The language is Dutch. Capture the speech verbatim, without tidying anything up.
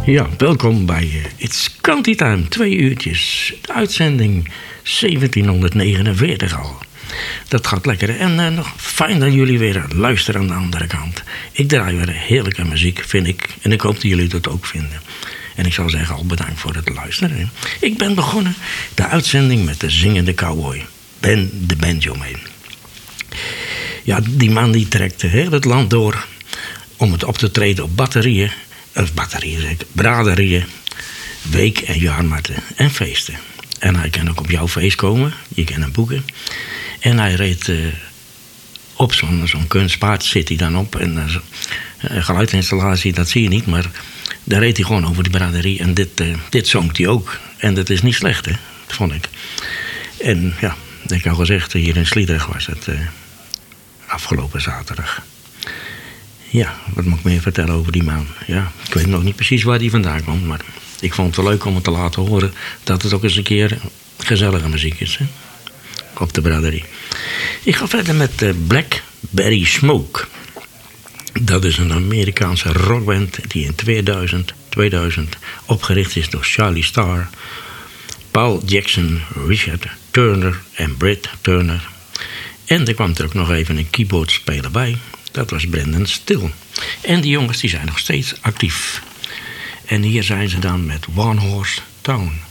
Ja, welkom bij uh, It's Country Time. Twee uurtjes. De uitzending zeventienhonderdnegenenveertig al. Dat gaat lekker. En uh, nog fijn dat jullie weer luisteren aan de andere kant. Ik draai weer heerlijke muziek, vind ik. En ik hoop dat jullie dat ook vinden. En ik zou zeggen al bedankt voor het luisteren. Ik ben begonnen de uitzending met de zingende cowboy. Ben de banjo man. Ja, die man die trekt heel het land door om het op te treden op batterieën. Of batterieën zeker, braderieën, week- en jaarmarkten en feesten. En hij kan ook op jouw feest komen, je kan hem boeken. En hij reed uh, op zo'n, zo'n kunstpaard, zit hij dan op. En uh, geluidsinstallatie, dat zie je niet, maar daar reed hij gewoon over die braderie. En dit, uh, dit zongt hij ook. En dat is niet slecht, hè, vond ik. En ja, ik had al gezegd, hier in Sliedrecht was het uh, afgelopen zaterdag. Ja, wat moet ik meer vertellen over die man? Ja, ik weet nog niet precies waar die vandaan komt, maar ik vond het wel leuk om het te laten horen dat het ook eens een keer gezellige muziek is, hè? Op de braderie. Ik ga verder met uh, Blackberry Smoke. Dat is een Amerikaanse rockband die in tweeduizend, tweeduizend opgericht is door Charlie Starr, Paul Jackson, Richard Turner en Brett Turner. En er kwam er ook nog even een keyboardspeler bij. Dat was Brendan Still. En die jongens die zijn nog steeds actief. En hier zijn ze dan met One Horse Town.